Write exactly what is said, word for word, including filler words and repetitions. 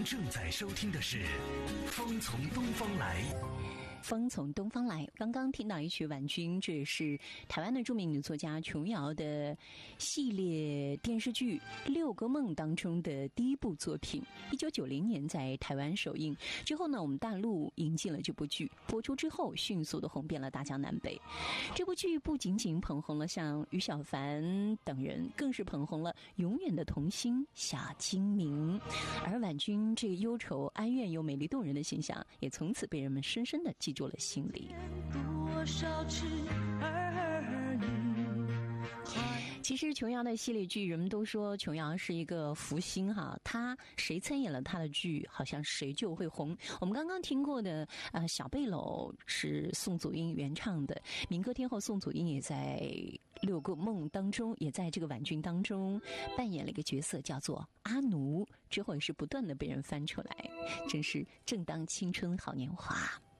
您正在收听的是《风从东方来》。 风从东方来，刚刚听到一曲婉君，这也是台湾的著名女作家琼瑶的系列电视剧《六个梦》当中的第一部作品。一九九零年在台湾首映之后呢，我们大陆引进了这部剧，播出之后迅速的红遍了大江南北。这部剧不仅仅捧红了像于小凡等人，更是捧红了永远的童星小精明。而婉君这个忧愁哀怨又美丽动人的形象，也从此被人们深深的记住了心里。多少次儿女，其实琼瑶的系列剧，人们都说琼瑶是一个福星哈，她谁参演了她的剧，好像谁就会红。我们刚刚听过的呃小背篓是宋祖英原唱的，民歌天后宋祖英也在《六个梦》当中，也在这个婉君当中扮演了一个角色，叫做阿奴，之后也是不断的被人翻出来，真是正当青春好年华。